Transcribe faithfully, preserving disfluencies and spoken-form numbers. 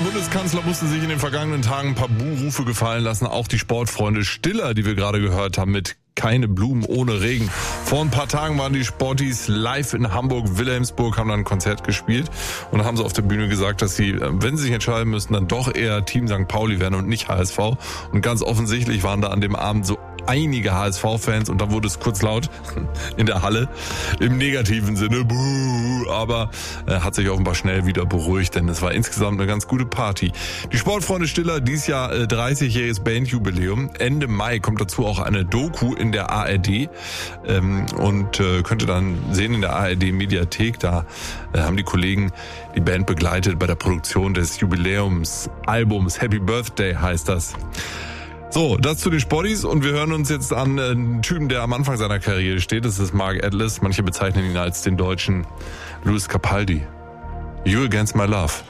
Bundeskanzler musste sich in den vergangenen Tagen ein paar Buhrufe gefallen lassen. Auch die Sportfreunde Stiller, die wir gerade gehört haben, mit keine Blumen ohne Regen. Vor ein paar Tagen waren die Sporties live in Hamburg-Wilhelmsburg, haben dann ein Konzert gespielt und dann haben sie auf der Bühne gesagt, dass sie, wenn sie sich entscheiden müssen, dann doch eher Team Sankt Pauli werden und nicht H S V. Und ganz offensichtlich waren da an dem Abend so einige H S V-Fans und da wurde es kurz laut in der Halle, im negativen Sinne, buh, aber äh, hat sich offenbar schnell wieder beruhigt, denn es war insgesamt eine ganz gute Party. Die Sportfreunde Stiller, dieses Jahr äh, dreißigjähriges Bandjubiläum. Ende Mai kommt dazu auch eine Doku in der A R D ähm, und äh, könnt ihr dann sehen in der A R D-Mediathek. Da äh, haben die Kollegen die Band begleitet bei der Produktion des Jubiläumsalbums. Happy Birthday heißt das. So, das zu den Sporties und wir hören uns jetzt an einen Typen, der am Anfang seiner Karriere steht. Das ist Mark Atlas. Manche bezeichnen ihn als den deutschen Louis Capaldi. You Against My Love.